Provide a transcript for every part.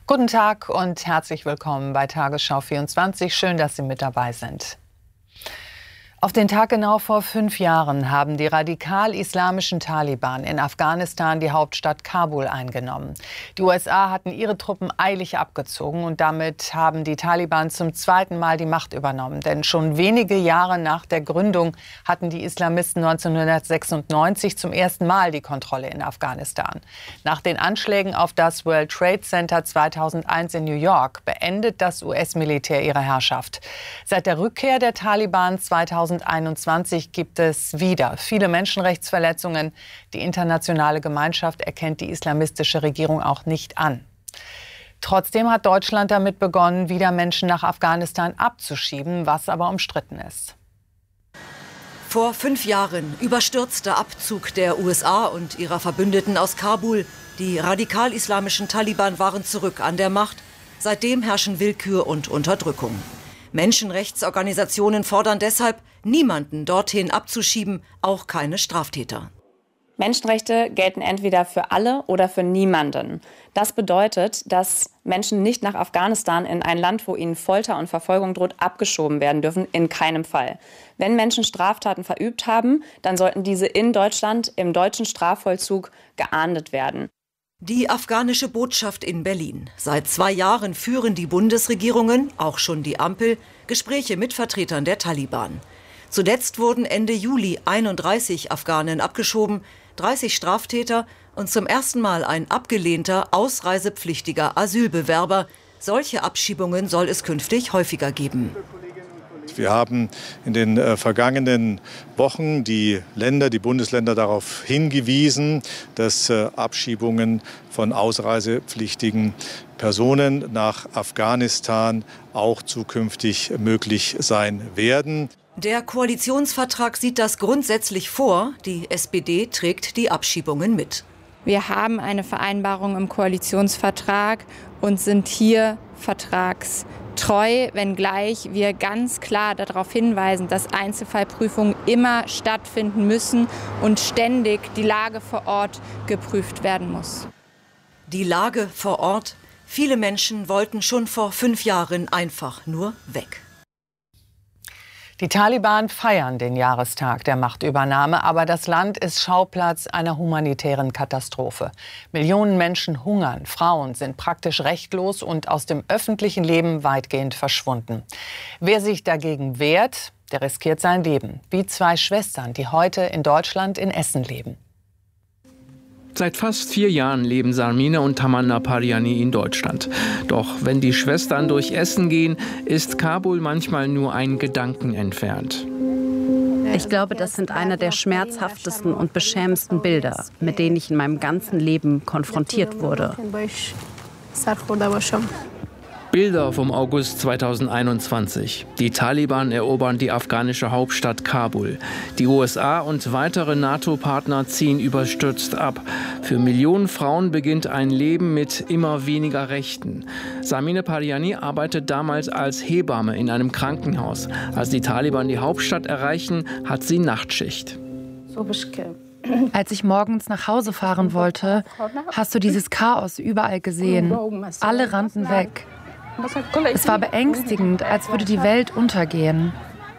Guten Tag und herzlich willkommen bei Tagesschau 24. Schön, dass Sie mit dabei sind. Auf den Tag genau vor 5 Jahren haben die radikal-islamischen Taliban in Afghanistan die Hauptstadt Kabul eingenommen. Die USA hatten ihre Truppen eilig abgezogen und damit haben die Taliban zum zweiten Mal die Macht übernommen. Denn schon wenige Jahre nach der Gründung hatten die Islamisten 1996 zum ersten Mal die Kontrolle in Afghanistan. Nach den Anschlägen auf das World Trade Center 2001 in New York beendet das US-Militär ihre Herrschaft. Seit der Rückkehr der Taliban 2021 gibt es wieder viele Menschenrechtsverletzungen. Die internationale Gemeinschaft erkennt die islamistische Regierung auch nicht an. Trotzdem hat Deutschland damit begonnen, wieder Menschen nach Afghanistan abzuschieben, was aber umstritten ist. Vor 5 Jahren überstürzter Abzug der USA und ihrer Verbündeten aus Kabul. Die radikal-islamischen Taliban waren zurück an der Macht. Seitdem herrschen Willkür und Unterdrückung. Menschenrechtsorganisationen fordern deshalb, niemanden dorthin abzuschieben, auch keine Straftäter. Menschenrechte gelten entweder für alle oder für niemanden. Das bedeutet, dass Menschen nicht nach Afghanistan in ein Land, wo ihnen Folter und Verfolgung droht, abgeschoben werden dürfen, in keinem Fall. Wenn Menschen Straftaten verübt haben, dann sollten diese in Deutschland im deutschen Strafvollzug geahndet werden. Die afghanische Botschaft in Berlin. Seit 2 Jahren führen die Bundesregierungen, auch schon die Ampel, Gespräche mit Vertretern der Taliban. Zuletzt wurden Ende Juli 31 Afghanen abgeschoben, 30 Straftäter und zum ersten Mal ein abgelehnter, ausreisepflichtiger Asylbewerber. Solche Abschiebungen soll es künftig häufiger geben. Wir haben in den vergangenen Wochen die Bundesländer darauf hingewiesen, dass Abschiebungen von ausreisepflichtigen Personen nach Afghanistan auch zukünftig möglich sein werden. Der Koalitionsvertrag sieht das grundsätzlich vor. Die SPD trägt die Abschiebungen mit. Wir haben eine Vereinbarung im Koalitionsvertrag und sind hier vertragstreu, wenngleich wir ganz klar darauf hinweisen, dass Einzelfallprüfungen immer stattfinden müssen und ständig die Lage vor Ort geprüft werden muss. Die Lage vor Ort? Viele Menschen wollten schon vor 5 Jahren einfach nur weg. Die Taliban feiern den Jahrestag der Machtübernahme, aber das Land ist Schauplatz einer humanitären Katastrophe. Millionen Menschen hungern, Frauen sind praktisch rechtlos und aus dem öffentlichen Leben weitgehend verschwunden. Wer sich dagegen wehrt, der riskiert sein Leben, wie 2 Schwestern, die heute in Deutschland in Essen leben. Seit fast 4 Jahren leben Sarmine und Tamanna Pariani in Deutschland. Doch wenn die Schwestern durch Essen gehen, ist Kabul manchmal nur ein Gedanken entfernt. Ich glaube, das sind einer der schmerzhaftesten und beschämendsten Bilder, mit denen ich in meinem ganzen Leben konfrontiert wurde. Bilder vom August 2021. Die Taliban erobern die afghanische Hauptstadt Kabul. Die USA und weitere NATO-Partner ziehen überstürzt ab. Für Millionen Frauen beginnt ein Leben mit immer weniger Rechten. Sarmine Pariani arbeitet damals als Hebamme in einem Krankenhaus. Als die Taliban die Hauptstadt erreichen, hat sie Nachtschicht. Als ich morgens nach Hause fahren wollte, hast du dieses Chaos überall gesehen. Alle rannten weg. Es war beängstigend, als würde die Welt untergehen.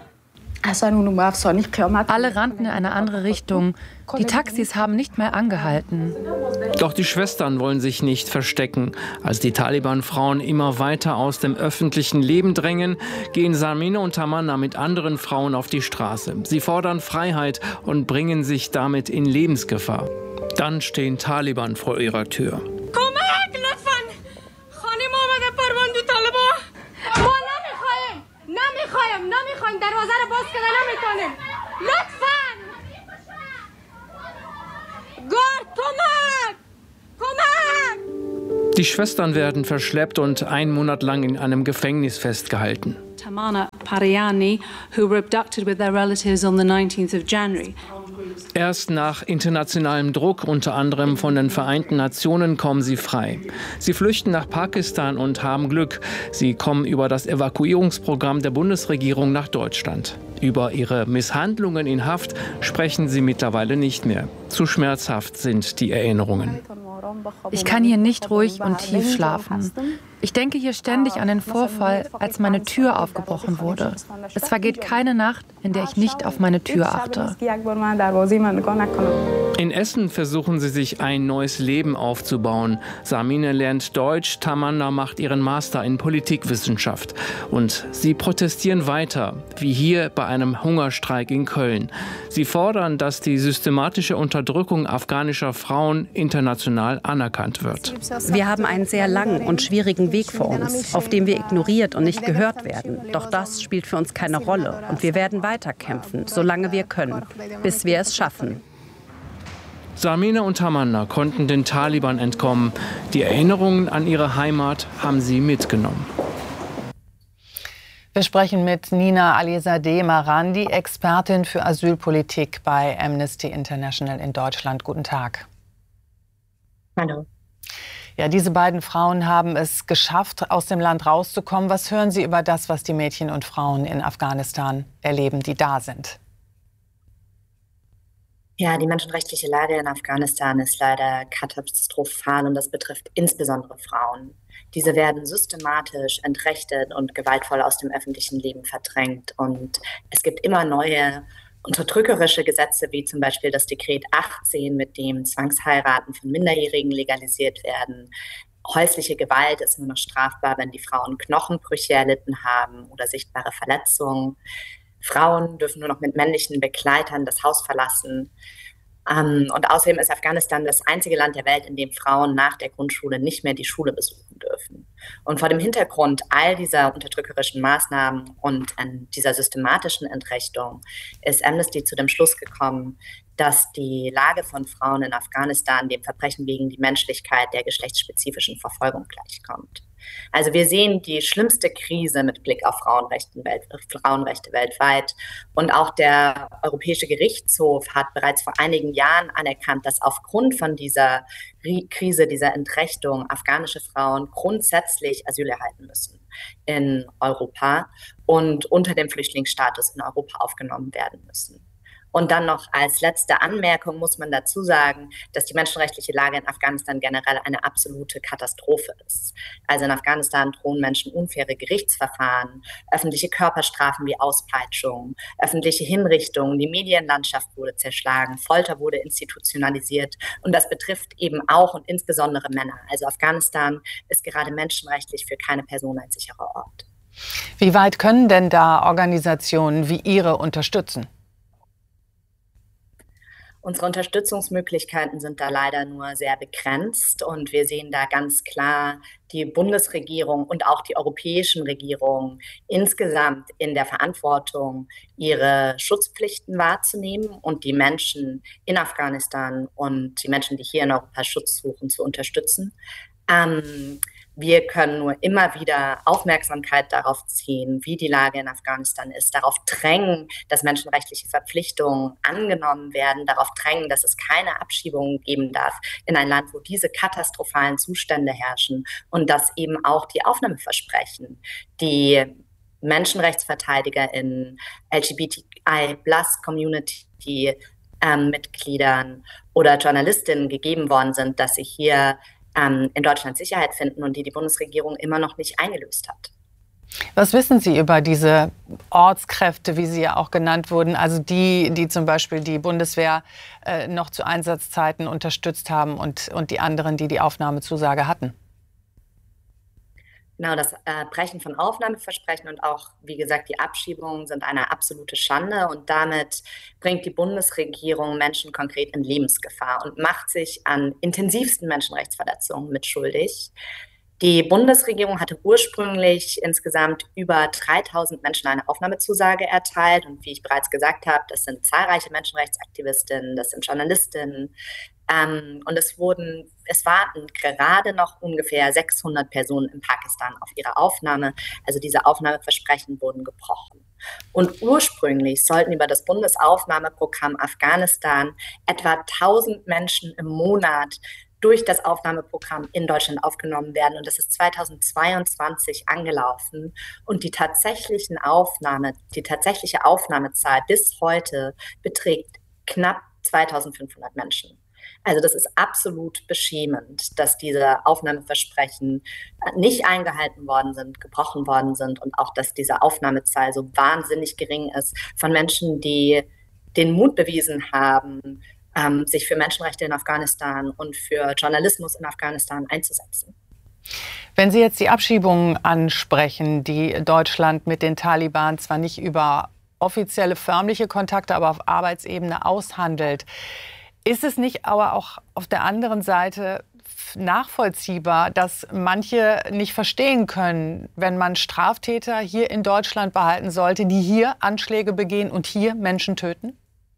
Alle rannten in eine andere Richtung. Die Taxis haben nicht mehr angehalten. Doch die Schwestern wollen sich nicht verstecken. Als die Taliban-Frauen immer weiter aus dem öffentlichen Leben drängen, gehen Sarmine und Tamanna mit anderen Frauen auf die Straße. Sie fordern Freiheit und bringen sich damit in Lebensgefahr. Dann stehen Taliban vor ihrer Tür. Die Schwestern werden verschleppt und 1 Monat lang in einem Gefängnis festgehalten. Tamanna Pariani, who were abducted with their relatives on the 19th of January. Erst nach internationalem Druck, unter anderem von den Vereinten Nationen, kommen sie frei. Sie flüchten nach Pakistan und haben Glück. Sie kommen über das Evakuierungsprogramm der Bundesregierung nach Deutschland. Über ihre Misshandlungen in Haft sprechen sie mittlerweile nicht mehr. Zu schmerzhaft sind die Erinnerungen. Ich kann hier nicht ruhig und tief schlafen. Ich denke hier ständig an den Vorfall, als meine Tür aufgebrochen wurde. Es vergeht keine Nacht, in der ich nicht auf meine Tür achte. In Essen versuchen sie sich ein neues Leben aufzubauen. Samine lernt Deutsch, Tamanna macht ihren Master in Politikwissenschaft. Und sie protestieren weiter, wie hier bei einem Hungerstreik in Köln. Sie fordern, dass die systematische Unterdrückung afghanischer Frauen international anerkannt wird. Wir haben einen sehr langen und schwierigen Weg vor uns, auf dem wir ignoriert und nicht gehört werden. Doch das spielt für uns keine Rolle. Und wir werden weiterkämpfen, solange wir können, bis wir es schaffen. Samine und Tamanna konnten den Taliban entkommen. Die Erinnerungen an ihre Heimat haben sie mitgenommen. Wir sprechen mit Nina Alizadeh Marandi, Expertin für Asylpolitik bei Amnesty International in Deutschland. Guten Tag. Hallo. Ja, diese beiden Frauen haben es geschafft, aus dem Land rauszukommen. Was hören Sie über das, was die Mädchen und Frauen in Afghanistan erleben, die da sind? Ja, die menschenrechtliche Lage in Afghanistan ist leider katastrophal und das betrifft insbesondere Frauen. Diese werden systematisch entrechtet und gewaltvoll aus dem öffentlichen Leben verdrängt. Und es gibt immer neue unterdrückerische Gesetze, wie zum Beispiel das Dekret 18, mit dem Zwangsheiraten von Minderjährigen legalisiert werden. Häusliche Gewalt ist nur noch strafbar, wenn die Frauen Knochenbrüche erlitten haben oder sichtbare Verletzungen. Frauen dürfen nur noch mit männlichen Begleitern das Haus verlassen. Und außerdem ist Afghanistan das einzige Land der Welt, in dem Frauen nach der Grundschule nicht mehr die Schule besuchen dürfen. Und vor dem Hintergrund all dieser unterdrückerischen Maßnahmen und dieser systematischen Entrechtung ist Amnesty zu dem Schluss gekommen, dass die Lage von Frauen in Afghanistan dem Verbrechen gegen die Menschlichkeit der geschlechtsspezifischen Verfolgung gleichkommt. Also wir sehen die schlimmste Krise mit Blick auf Frauenrechte weltweit. Und auch der Europäische Gerichtshof hat bereits vor einigen Jahren anerkannt, dass aufgrund von dieser Krise, dieser Entrechtung, afghanische Frauen grundsätzlich Asyl erhalten müssen in Europa und unter dem Flüchtlingsstatus in Europa aufgenommen werden müssen. Und dann noch als letzte Anmerkung muss man dazu sagen, dass die menschenrechtliche Lage in Afghanistan generell eine absolute Katastrophe ist. Also in Afghanistan drohen Menschen unfaire Gerichtsverfahren, öffentliche Körperstrafen wie Auspeitschung, öffentliche Hinrichtungen, die Medienlandschaft wurde zerschlagen, Folter wurde institutionalisiert und das betrifft eben auch und insbesondere Männer. Also Afghanistan ist gerade menschenrechtlich für keine Person ein sicherer Ort. Wie weit können denn da Organisationen wie Ihre unterstützen? Unsere Unterstützungsmöglichkeiten sind da leider nur sehr begrenzt und wir sehen da ganz klar die Bundesregierung und auch die europäischen Regierungen insgesamt in der Verantwortung, ihre Schutzpflichten wahrzunehmen und die Menschen in Afghanistan und die Menschen, die hier in Europa Schutz suchen, zu unterstützen. Wir können nur immer wieder Aufmerksamkeit darauf ziehen, wie die Lage in Afghanistan ist, darauf drängen, dass menschenrechtliche Verpflichtungen angenommen werden, darauf drängen, dass es keine Abschiebungen geben darf in ein Land, wo diese katastrophalen Zustände herrschen und dass eben auch die Aufnahmeversprechen, die Menschenrechtsverteidiger in LGBTI+-Community Mitgliedern oder Journalistinnen gegeben worden sind, dass sie hier in Deutschland Sicherheit finden und die Bundesregierung immer noch nicht eingelöst hat. Was wissen Sie über diese Ortskräfte, wie sie ja auch genannt wurden, also die zum Beispiel die Bundeswehr noch zu Einsatzzeiten unterstützt haben und die anderen, die Aufnahmezusage hatten? Genau, das Brechen von Aufnahmeversprechen und auch, wie gesagt, die Abschiebungen sind eine absolute Schande und damit bringt die Bundesregierung Menschen konkret in Lebensgefahr und macht sich an intensivsten Menschenrechtsverletzungen mitschuldig. Die Bundesregierung hatte ursprünglich insgesamt über 3000 Menschen eine Aufnahmezusage erteilt und wie ich bereits gesagt habe, das sind zahlreiche Menschenrechtsaktivistinnen, das sind Journalistinnen, und es warten gerade noch ungefähr 600 Personen in Pakistan auf ihre Aufnahme. Also diese Aufnahmeversprechen wurden gebrochen. Und ursprünglich sollten über das Bundesaufnahmeprogramm Afghanistan etwa 1000 Menschen im Monat durch das Aufnahmeprogramm in Deutschland aufgenommen werden. Und das ist 2022 angelaufen. Und die tatsächliche Aufnahmezahl bis heute beträgt knapp 2500 Menschen. Also das ist absolut beschämend, dass diese Aufnahmeversprechen nicht eingehalten worden sind, gebrochen worden sind und auch, dass diese Aufnahmezahl so wahnsinnig gering ist von Menschen, die den Mut bewiesen haben, sich für Menschenrechte in Afghanistan und für Journalismus in Afghanistan einzusetzen. Wenn Sie jetzt die Abschiebungen ansprechen, die Deutschland mit den Taliban zwar nicht über offizielle förmliche Kontakte, aber auf Arbeitsebene aushandelt, ist es nicht aber auch auf der anderen Seite nachvollziehbar, dass manche nicht verstehen können, wenn man Straftäter hier in Deutschland behalten sollte, die hier Anschläge begehen und hier Menschen töten?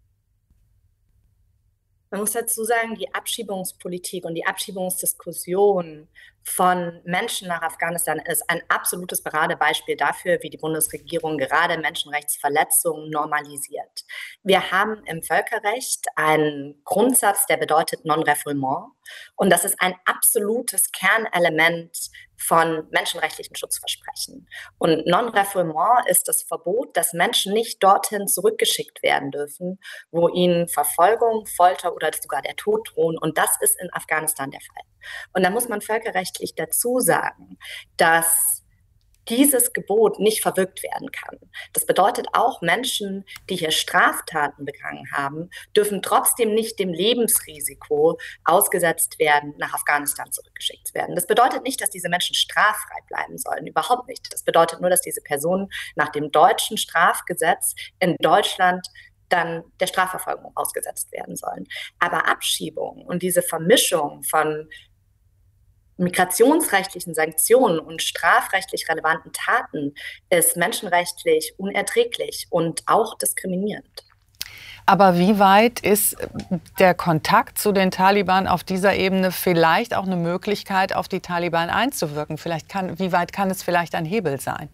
Man muss dazu sagen, die Abschiebungspolitik und die Abschiebungsdiskussion von Menschen nach Afghanistan ist ein absolutes Paradebeispiel dafür, wie die Bundesregierung gerade Menschenrechtsverletzungen normalisiert. Wir haben im Völkerrecht einen Grundsatz, der bedeutet Non-Refoulement. Und das ist ein absolutes Kernelement von menschenrechtlichen Schutzversprechen. Und Non-Refoulement ist das Verbot, dass Menschen nicht dorthin zurückgeschickt werden dürfen, wo ihnen Verfolgung, Folter oder sogar der Tod drohen. Und das ist in Afghanistan der Fall. Und da muss man völkerrechtlich dazu sagen, dass dieses Gebot nicht verwirkt werden kann. Das bedeutet auch, Menschen, die hier Straftaten begangen haben, dürfen trotzdem nicht dem Lebensrisiko ausgesetzt werden, nach Afghanistan zurückgeschickt werden. Das bedeutet nicht, dass diese Menschen straffrei bleiben sollen, überhaupt nicht. Das bedeutet nur, dass diese Personen nach dem deutschen Strafgesetz in Deutschland dann der Strafverfolgung ausgesetzt werden sollen. Aber Abschiebung und diese Vermischung von migrationsrechtlichen Sanktionen und strafrechtlich relevanten Taten ist menschenrechtlich unerträglich und auch diskriminierend. Aber wie weit ist der Kontakt zu den Taliban auf dieser Ebene vielleicht auch eine Möglichkeit, auf die Taliban einzuwirken? Wie weit kann es vielleicht ein Hebel sein?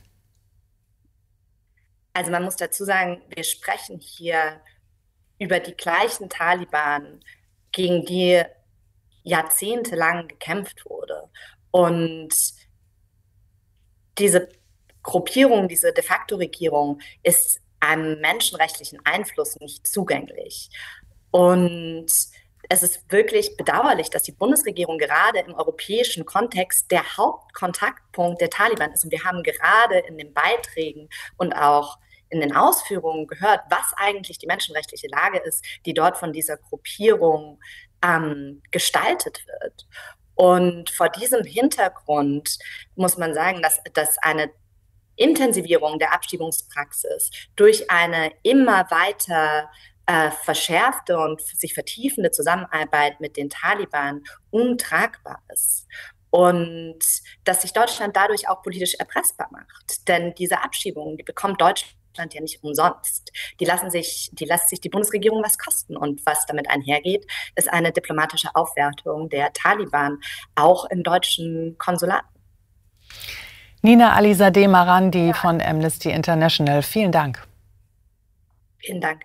Also man muss dazu sagen, wir sprechen hier über die gleichen Taliban, gegen die jahrzehntelang gekämpft wurde. Und diese Gruppierung, diese de facto Regierung ist einem menschenrechtlichen Einfluss nicht zugänglich. Und es ist wirklich bedauerlich, dass die Bundesregierung gerade im europäischen Kontext der Hauptkontaktpunkt der Taliban ist. Und wir haben gerade in den Beiträgen und auch in den Ausführungen gehört, was eigentlich die menschenrechtliche Lage ist, die dort von dieser Gruppierung gestaltet wird. Und vor diesem Hintergrund muss man sagen, dass eine Intensivierung der Abschiebungspraxis durch eine immer weiter verschärfte und sich vertiefende Zusammenarbeit mit den Taliban untragbar ist. Und dass sich Deutschland dadurch auch politisch erpressbar macht. Denn diese Abschiebungen, die bekommt Deutschland ja nicht umsonst. Die lässt sich die Bundesregierung was kosten. Und was damit einhergeht, ist eine diplomatische Aufwertung der Taliban, auch in deutschen Konsulaten. Nina Alizadeh Marandi von Amnesty International. Vielen Dank. Vielen Dank.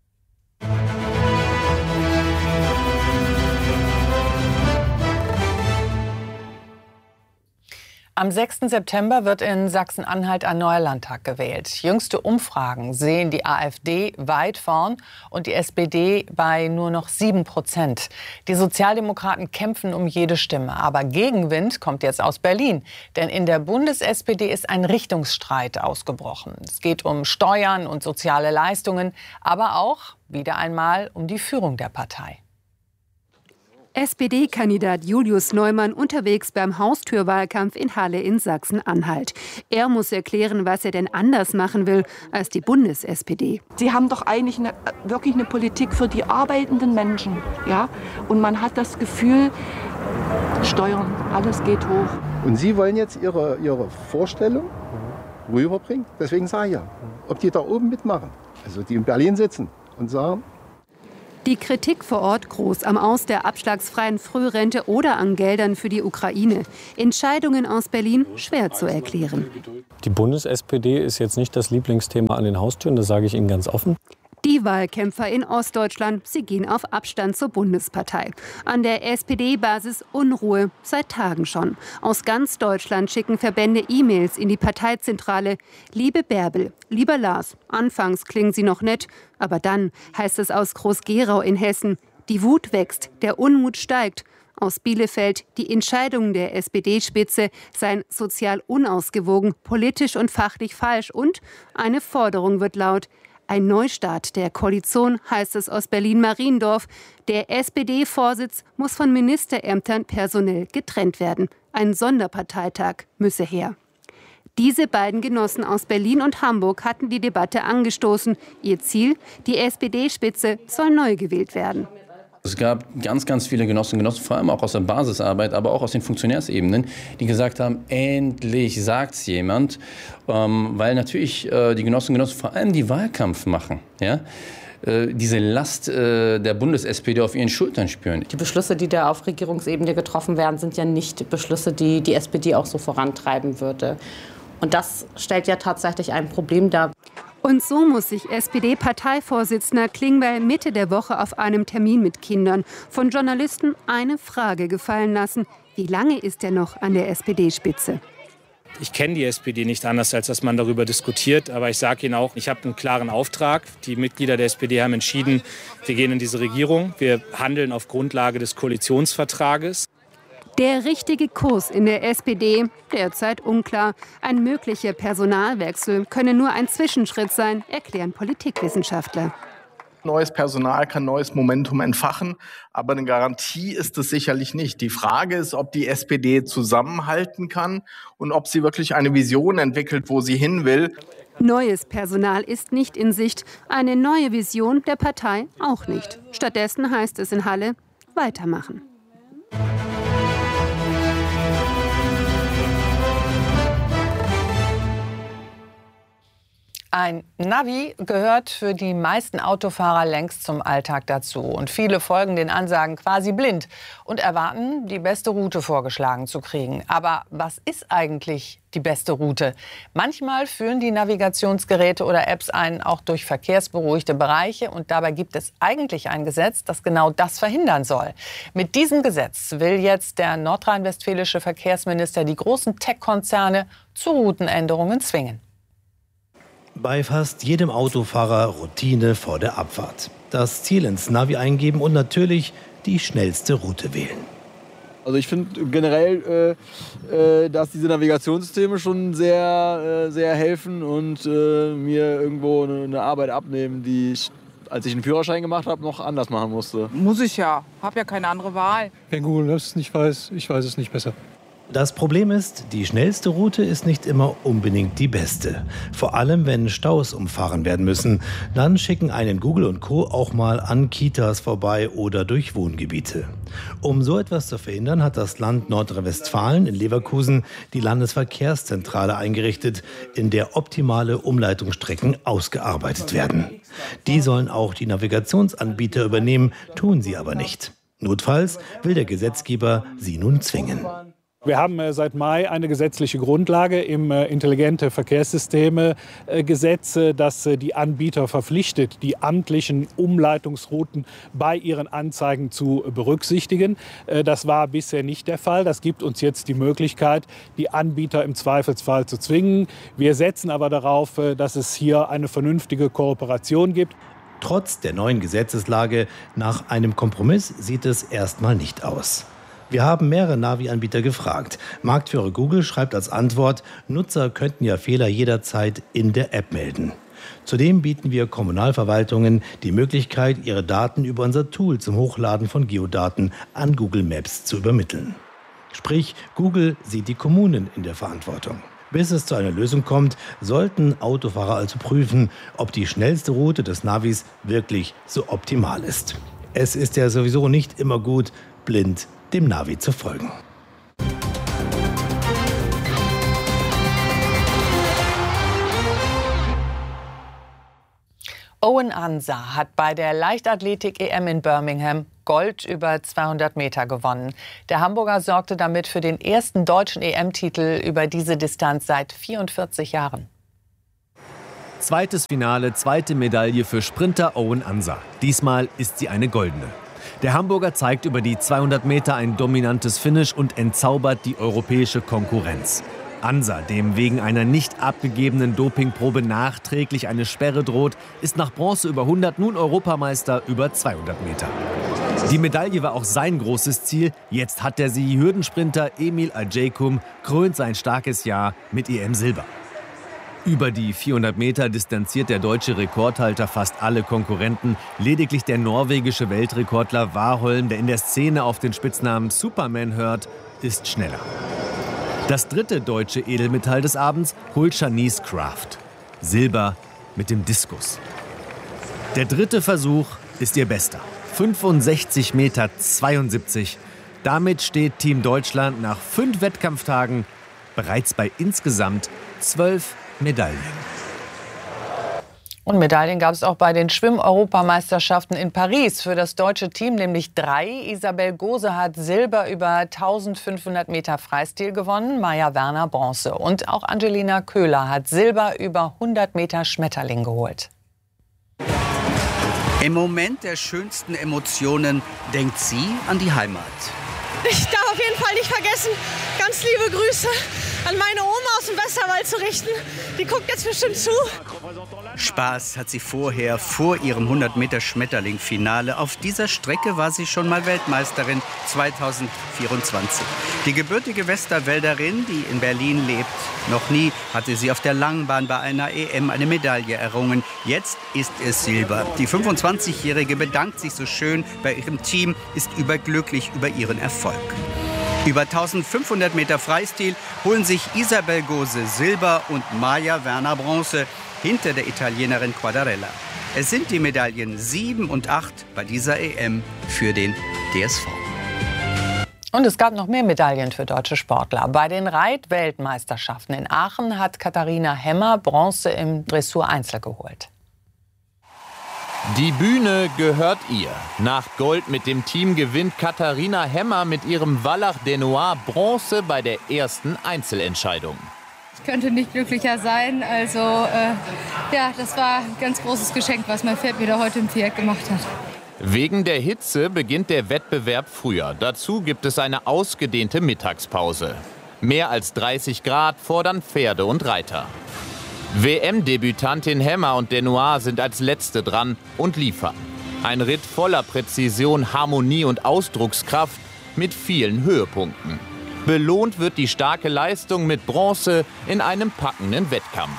Am 6. September wird in Sachsen-Anhalt ein neuer Landtag gewählt. Jüngste Umfragen sehen die AfD weit vorn und die SPD bei nur noch 7%. Die Sozialdemokraten kämpfen um jede Stimme. Aber Gegenwind kommt jetzt aus Berlin. Denn in der Bundes-SPD ist ein Richtungsstreit ausgebrochen. Es geht um Steuern und soziale Leistungen, aber auch wieder einmal um die Führung der Partei. SPD-Kandidat Julius Neumann unterwegs beim Haustürwahlkampf in Halle in Sachsen-Anhalt. Er muss erklären, was er denn anders machen will als die Bundes-SPD. Sie haben doch eigentlich wirklich eine Politik für die arbeitenden Menschen. Ja? Und man hat das Gefühl, Steuern, alles geht hoch. Und Sie wollen jetzt Ihre Vorstellung rüberbringen? Deswegen sage ich ja, ob die da oben mitmachen, also die in Berlin sitzen und sagen, die Kritik vor Ort groß am Aus der abschlagsfreien Frührente oder an Geldern für die Ukraine. Entscheidungen aus Berlin schwer zu erklären. Die Bundes-SPD ist jetzt nicht das Lieblingsthema an den Haustüren, das sage ich Ihnen ganz offen. Die Wahlkämpfer in Ostdeutschland, sie gehen auf Abstand zur Bundespartei. An der SPD-Basis Unruhe, seit Tagen schon. Aus ganz Deutschland schicken Verbände E-Mails in die Parteizentrale. Liebe Bärbel, lieber Lars, anfangs klingen Sie noch nett, aber dann heißt es aus Groß-Gerau in Hessen, Die Wut wächst, der Unmut steigt. Aus Bielefeld, die Entscheidungen der SPD-Spitze seien sozial unausgewogen, politisch und fachlich falsch und eine Forderung wird laut. Ein Neustart der Koalition, heißt es aus Berlin-Mariendorf. Der SPD-Vorsitz muss von Ministerämtern personell getrennt werden. Ein Sonderparteitag müsse her. Diese beiden Genossen aus Berlin und Hamburg hatten die Debatte angestoßen. Ihr Ziel, die SPD-Spitze soll neu gewählt werden. Es gab ganz viele Genossinnen und Genossen, vor allem auch aus der Basisarbeit, aber auch aus den Funktionärsebenen, die gesagt haben, endlich sagt's jemand, weil natürlich die Genossinnen und Genossen vor allem die Wahlkampf machen, ja? Diese Last der Bundes-SPD auf ihren Schultern spüren. Die Beschlüsse, die da auf Regierungsebene getroffen werden, sind ja nicht Beschlüsse, die die SPD auch so vorantreiben würde. Und das stellt ja tatsächlich ein Problem dar. Und so muss sich SPD-Parteivorsitzender Klingbeil Mitte der Woche auf einem Termin mit Kindern von Journalisten eine Frage gefallen lassen. Wie lange ist er noch an der SPD-Spitze? Ich kenne die SPD nicht anders, als dass man darüber diskutiert. Aber ich sage Ihnen auch, ich habe einen klaren Auftrag. Die Mitglieder der SPD haben entschieden, wir gehen in diese Regierung. Wir handeln auf Grundlage des Koalitionsvertrages. Der richtige Kurs in der SPD, derzeit unklar. Ein möglicher Personalwechsel könne nur ein Zwischenschritt sein, erklären Politikwissenschaftler. Neues Personal kann neues Momentum entfachen, aber eine Garantie ist es sicherlich nicht. Die Frage ist, ob die SPD zusammenhalten kann und ob sie wirklich eine Vision entwickelt, wo sie hin will. Neues Personal ist nicht in Sicht, eine neue Vision der Partei auch nicht. Stattdessen heißt es in Halle, weitermachen. Ein Navi gehört für die meisten Autofahrer längst zum Alltag dazu. Und viele folgen den Ansagen quasi blind und erwarten, die beste Route vorgeschlagen zu kriegen. Aber was ist eigentlich die beste Route? Manchmal führen die Navigationsgeräte oder Apps einen auch durch verkehrsberuhigte Bereiche. Und dabei gibt es eigentlich ein Gesetz, das genau das verhindern soll. Mit diesem Gesetz will jetzt der nordrhein-westfälische Verkehrsminister die großen Tech-Konzerne zu Routenänderungen zwingen. Bei fast jedem Autofahrer Routine vor der Abfahrt. Das Ziel ins Navi eingeben und natürlich die schnellste Route wählen. Also ich finde generell, dass diese Navigationssysteme schon sehr helfen und mir irgendwo eine Arbeit abnehmen, die ich, als ich einen Führerschein gemacht habe, noch anders machen musste. Muss ich ja. Habe ja keine andere Wahl. Wenn Google Maps es nicht weiß, ich weiß es nicht besser. Das Problem ist, die schnellste Route ist nicht immer unbedingt die beste. Vor allem, wenn Staus umfahren werden müssen. Dann schicken einen Google und Co. auch mal an Kitas vorbei oder durch Wohngebiete. Um so etwas zu verhindern, hat das Land Nordrhein-Westfalen in Leverkusen die Landesverkehrszentrale eingerichtet, in der optimale Umleitungsstrecken ausgearbeitet werden. Die sollen auch die Navigationsanbieter übernehmen, tun sie aber nicht. Notfalls will der Gesetzgeber sie nun zwingen. Wir haben seit Mai eine gesetzliche Grundlage im intelligente Verkehrssysteme-Gesetz, das die Anbieter verpflichtet, die amtlichen Umleitungsrouten bei ihren Anzeigen zu berücksichtigen. Das war bisher nicht der Fall. Das gibt uns jetzt die Möglichkeit, die Anbieter im Zweifelsfall zu zwingen. Wir setzen aber darauf, dass es hier eine vernünftige Kooperation gibt. Trotz der neuen Gesetzeslage, nach einem Kompromiss sieht es erstmal nicht aus. Wir haben mehrere Navi-Anbieter gefragt. Marktführer Google schreibt als Antwort, Nutzer könnten ja Fehler jederzeit in der App melden. Zudem bieten wir Kommunalverwaltungen die Möglichkeit, ihre Daten über unser Tool zum Hochladen von Geodaten an Google Maps zu übermitteln. Sprich, Google sieht die Kommunen in der Verantwortung. Bis es zu einer Lösung kommt, sollten Autofahrer also prüfen, ob die schnellste Route des Navis wirklich so optimal ist. Es ist ja sowieso nicht immer gut, blind dem Navi zu folgen. Owen Ansah hat bei der Leichtathletik-EM in Birmingham Gold über 200 Meter gewonnen. Der Hamburger sorgte damit für den ersten deutschen EM-Titel über diese Distanz seit 44 Jahren. Zweites Finale, zweite Medaille für Sprinter Owen Ansah. Diesmal ist sie eine goldene. Der Hamburger zeigt über die 200 Meter ein dominantes Finish und entzaubert die europäische Konkurrenz. Ansa, dem wegen einer nicht abgegebenen Dopingprobe nachträglich eine Sperre droht, ist nach Bronze über 100 nun Europameister über 200 Meter. Die Medaille war auch sein großes Ziel. Jetzt hat der Hürdensprinter Emil Ajaykum krönt sein starkes Jahr mit EM-Silber. Über die 400 Meter distanziert der deutsche Rekordhalter fast alle Konkurrenten. Lediglich der norwegische Weltrekordler Warholm, der in der Szene auf den Spitznamen Superman hört, ist schneller. Das dritte deutsche Edelmetall des Abends holt Shanice Kraft. Silber mit dem Diskus. Der dritte Versuch ist ihr bester. 65,72 Meter. Damit steht Team Deutschland nach 5 Wettkampftagen bereits bei insgesamt 12 Medaillen. Und Medaillen gab es auch bei den Schwimm-Europameisterschaften in Paris. Für das deutsche Team nämlich 3. Isabel Gose hat Silber über 1500 Meter Freistil gewonnen, Maja Werner Bronze. Und auch Angelina Köhler hat Silber über 100 Meter Schmetterling geholt. Im Moment der schönsten Emotionen denkt sie an die Heimat. Ich darf auf jeden Fall nicht vergessen, ganz liebe Grüße an meine Oma aus dem Westerwald zu richten. Die guckt jetzt bestimmt zu. Spaß hat sie vor ihrem 100-Meter-Schmetterling-Finale. Auf dieser Strecke war sie schon mal Weltmeisterin 2024. Die gebürtige Westerwälderin, die in Berlin lebt, noch nie hatte sie auf der Langbahn bei einer EM eine Medaille errungen. Jetzt ist es Silber. Die 25-Jährige bedankt sich so schön bei ihrem Team, ist überglücklich über ihren Erfolg. Über 1500 Meter Freistil holen sich Isabel Gose Silber und Maja Werner Bronze hinter der Italienerin Quadarella. Es sind die Medaillen 7 und 8 bei dieser EM für den DSV. Und es gab noch mehr Medaillen für deutsche Sportler. Bei den Reitweltmeisterschaften in Aachen hat Katharina Hemmer Bronze im Dressur-Einzel geholt. Die Bühne gehört ihr. Nach Gold mit dem Team gewinnt Katharina Hemmer mit ihrem Wallach des Noirs Bronze bei der ersten Einzelentscheidung. Ich könnte nicht glücklicher sein. Also das war ein ganz großes Geschenk, was mein Pferd mir da heute im Viereck gemacht hat. Wegen der Hitze beginnt der Wettbewerb früher. Dazu gibt es eine ausgedehnte Mittagspause. Mehr als 30 Grad fordern Pferde und Reiter. WM-Debütantin Hemmer und des Noirs sind als Letzte dran und liefern. Ein Ritt voller Präzision, Harmonie und Ausdruckskraft mit vielen Höhepunkten. Belohnt wird die starke Leistung mit Bronze in einem packenden Wettkampf.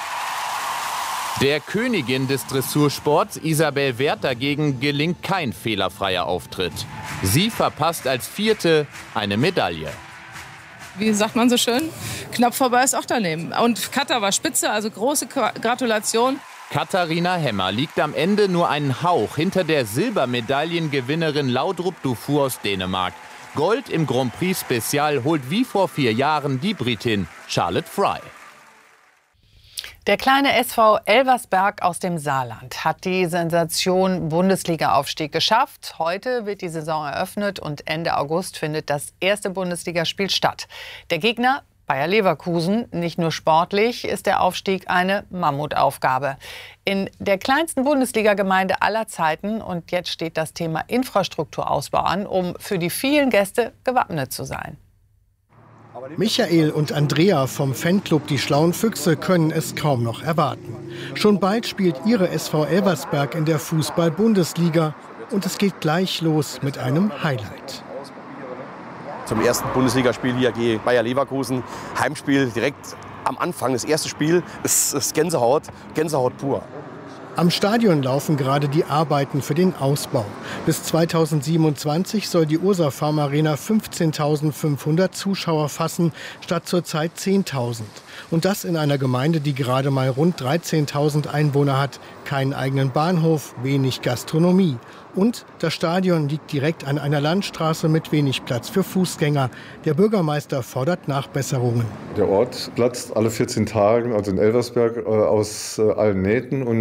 Der Königin des Dressursports Isabel Werth dagegen gelingt kein fehlerfreier Auftritt. Sie verpasst als Vierte eine Medaille. Wie sagt man so schön, knapp vorbei ist auch daneben. Und Katha war spitze, also große Gratulation. Katharina Hemmer liegt am Ende nur einen Hauch hinter der Silbermedaillengewinnerin Laudrup Dufour aus Dänemark. Gold im Grand Prix Special holt wie vor 4 Jahren die Britin Charlotte Fry. Der kleine SV Elversberg aus dem Saarland hat die Sensation Bundesliga-Aufstieg geschafft. Heute wird die Saison eröffnet und Ende August findet das erste Bundesligaspiel statt. Der Gegner Bayer Leverkusen. Nicht nur sportlich ist der Aufstieg eine Mammutaufgabe. In der kleinsten Bundesliga-Gemeinde aller Zeiten. Und jetzt steht das Thema Infrastrukturausbau an, um für die vielen Gäste gewappnet zu sein. Michael und Andrea vom Fanclub Die Schlauen Füchse können es kaum noch erwarten. Schon bald spielt ihre SV Elversberg in der Fußball-Bundesliga und es geht gleich los mit einem Highlight. Zum ersten Bundesligaspiel hier gegen Bayer Leverkusen. Heimspiel direkt am Anfang, das erste Spiel. Es ist Gänsehaut pur. Am Stadion laufen gerade die Arbeiten für den Ausbau. Bis 2027 soll die Ursa Farm Arena 15.500 Zuschauer fassen, statt zurzeit 10.000. Und das in einer Gemeinde, die gerade mal rund 13.000 Einwohner hat, keinen eigenen Bahnhof, wenig Gastronomie. Und das Stadion liegt direkt an einer Landstraße mit wenig Platz für Fußgänger. Der Bürgermeister fordert Nachbesserungen. Der Ort platzt alle 14 Tage, also in Elversberg, aus allen Nähten. Und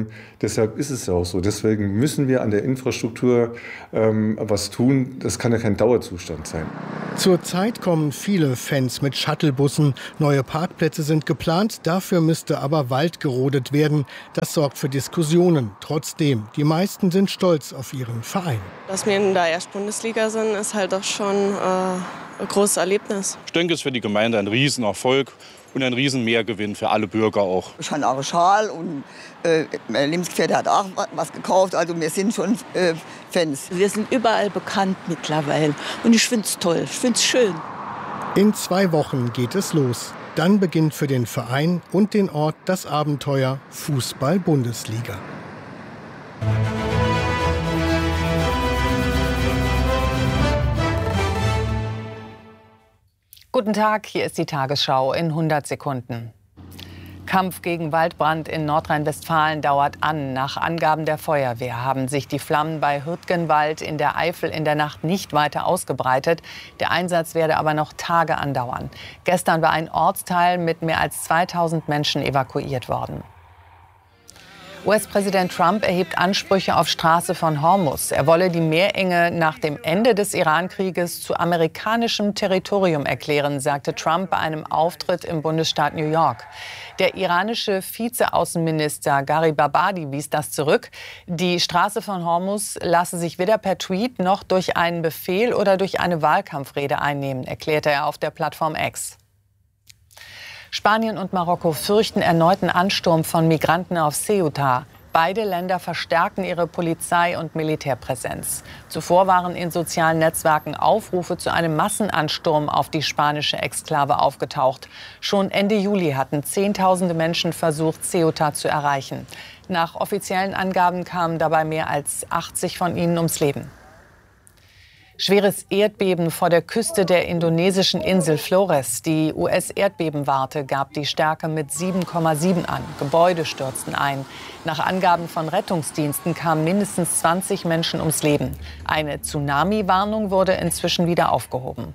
Deshalb ist es ja auch so. Deswegen müssen wir an der Infrastruktur was tun. Das kann ja kein Dauerzustand sein. Zurzeit kommen viele Fans mit Shuttlebussen. Neue Parkplätze sind geplant, dafür müsste aber Wald gerodet werden. Das sorgt für Diskussionen. Trotzdem, die meisten sind stolz auf ihren Verein. Dass wir in der Erstbundesliga sind, ist halt doch schon ein großes Erlebnis. Ich denke, es ist für die Gemeinde ein Riesenerfolg und ein Riesenmehrgewinn für alle Bürger auch. Ich habe auch einen Schal und mein Lebensgefährte hat auch was gekauft. Also wir sind schon Fans. Wir sind überall bekannt mittlerweile und ich finde es toll, ich finde es schön. In 2 Wochen geht es los. Dann beginnt für den Verein und den Ort das Abenteuer Fußball-Bundesliga. Guten Tag, hier ist die Tagesschau in 100 Sekunden. Kampf gegen Waldbrand in Nordrhein-Westfalen dauert an. Nach Angaben der Feuerwehr haben sich die Flammen bei Hürtgenwald in der Eifel in der Nacht nicht weiter ausgebreitet. Der Einsatz werde aber noch Tage andauern. Gestern war ein Ortsteil mit mehr als 2000 Menschen evakuiert worden. US-Präsident Trump erhebt Ansprüche auf Straße von Hormuz. Er wolle die Meerenge nach dem Ende des Iran-Krieges zu amerikanischem Territorium erklären, sagte Trump bei einem Auftritt im Bundesstaat New York. Der iranische Vizeaußenminister Garibabadi wies das zurück. Die Straße von Hormuz lasse sich weder per Tweet noch durch einen Befehl oder durch eine Wahlkampfrede einnehmen, erklärte er auf der Plattform X. Spanien und Marokko fürchten erneuten Ansturm von Migranten auf Ceuta. Beide Länder verstärken ihre Polizei- und Militärpräsenz. Zuvor waren in sozialen Netzwerken Aufrufe zu einem Massenansturm auf die spanische Exklave aufgetaucht. Schon Ende Juli hatten Zehntausende Menschen versucht, Ceuta zu erreichen. Nach offiziellen Angaben kamen dabei mehr als 80 von ihnen ums Leben. Schweres Erdbeben vor der Küste der indonesischen Insel Flores. Die US-Erdbebenwarte gab die Stärke mit 7,7 an. Gebäude stürzten ein. Nach Angaben von Rettungsdiensten kamen mindestens 20 Menschen ums Leben. Eine Tsunami-Warnung wurde inzwischen wieder aufgehoben.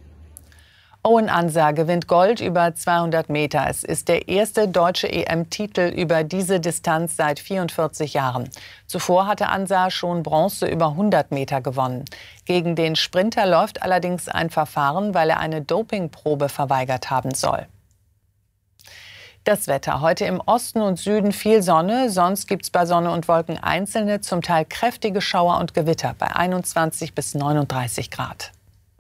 Owen Ansah gewinnt Gold über 200 Meter. Es ist der erste deutsche EM-Titel über diese Distanz seit 44 Jahren. Zuvor hatte Ansah schon Bronze über 100 Meter gewonnen. Gegen den Sprinter läuft allerdings ein Verfahren, weil er eine Dopingprobe verweigert haben soll. Das Wetter. Heute im Osten und Süden viel Sonne. Sonst gibt es bei Sonne und Wolken einzelne, zum Teil kräftige Schauer und Gewitter bei 21 bis 39 Grad.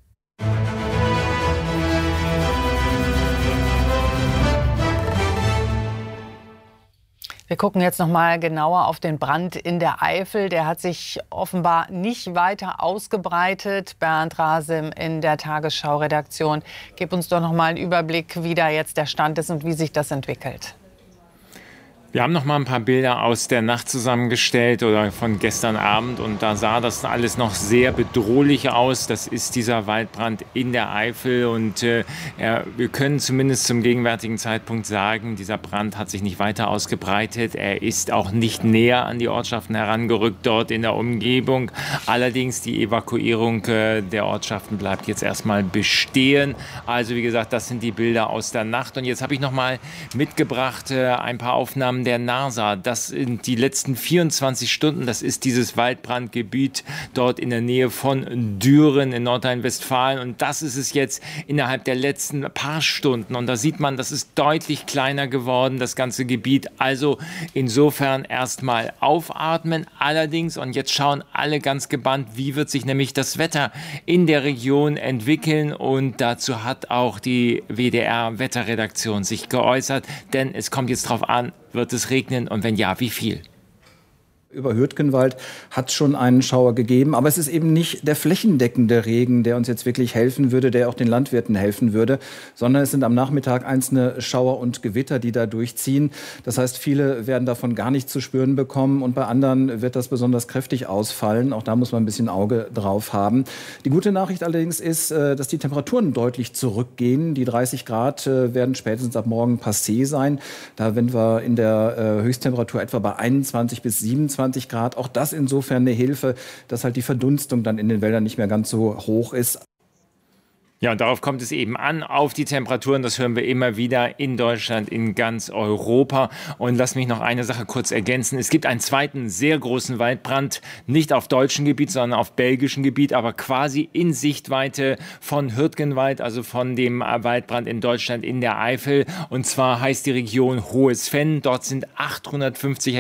Wir gucken jetzt noch mal genauer auf den Brand in der Eifel. Der hat sich offenbar nicht weiter ausgebreitet. Bernd Rasim in der Tagesschau-Redaktion. Gib uns doch noch mal einen Überblick, wie da jetzt der Stand ist und wie sich das entwickelt. Wir haben noch mal ein paar Bilder aus der Nacht zusammengestellt oder von gestern Abend und da sah das alles noch sehr bedrohlich aus. Das ist dieser Waldbrand in der Eifel und wir können zumindest zum gegenwärtigen Zeitpunkt sagen, dieser Brand hat sich nicht weiter ausgebreitet. Er ist auch nicht näher an die Ortschaften herangerückt dort in der Umgebung. Allerdings die Evakuierung der Ortschaften bleibt jetzt erstmal bestehen. Also wie gesagt, das sind die Bilder aus der Nacht und jetzt habe ich noch mal mitgebracht ein paar Aufnahmen der NASA. Das sind die letzten 24 Stunden. Das ist dieses Waldbrandgebiet dort in der Nähe von Düren in Nordrhein-Westfalen. Und das ist es jetzt innerhalb der letzten paar Stunden. Und da sieht man, das ist deutlich kleiner geworden, das ganze Gebiet. Also insofern erstmal aufatmen. Allerdings, und jetzt schauen alle ganz gebannt, wie wird sich nämlich das Wetter in der Region entwickeln. Und dazu hat auch die WDR-Wetterredaktion sich geäußert. Denn es kommt jetzt darauf an, wird es regnen und wenn ja, wie viel? Über Hürtgenwald hat es schon einen Schauer gegeben, aber es ist eben nicht der flächendeckende Regen, der uns jetzt wirklich helfen würde, der auch den Landwirten helfen würde, sondern es sind am Nachmittag einzelne Schauer und Gewitter, die da durchziehen. Das heißt, viele werden davon gar nichts zu spüren bekommen und bei anderen wird das besonders kräftig ausfallen. Auch da muss man ein bisschen Auge drauf haben. Die gute Nachricht allerdings ist, dass die Temperaturen deutlich zurückgehen. Die 30 Grad werden spätestens ab morgen passé sein. Da sind wir in der Höchsttemperatur etwa bei 21 bis 27 Grad. Auch das insofern eine Hilfe, dass halt die Verdunstung dann in den Wäldern nicht mehr ganz so hoch ist. Ja, und darauf kommt es eben an, auf die Temperaturen. Das hören wir immer wieder in Deutschland, in ganz Europa. Und lass mich noch eine Sache kurz ergänzen. Es gibt einen zweiten sehr großen Waldbrand, nicht auf deutschem Gebiet, sondern auf belgischem Gebiet, aber quasi in Sichtweite von Hürtgenwald, also von dem Waldbrand in Deutschland in der Eifel. Und zwar heißt die Region Hohes Venn. Dort sind 850